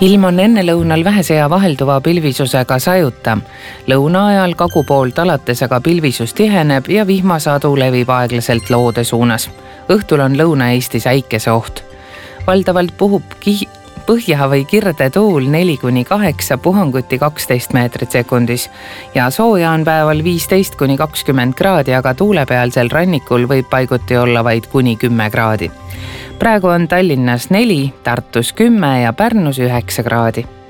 Ilm on ennelõunal vähese ja vahelduva pilvisusega sajuta. Lõuna ajal kagupoolt alates aga pilvisus tiheneb ja vihmasadu levib aeglaselt loode suunas. Õhtul on Lõuna-Eestis äikeseoht. Valdavalt puhub põhja või kirde tuul 4-8, puhanguti 12 meetrit sekundis ja sooja on päeval 15-20 kraadi, aga tuulepealsel rannikul võib paiguti olla vaid kuni 10 kraadi. Praegu on Tallinnas 4, Tartus 10 ja Pärnus 9 kraadi.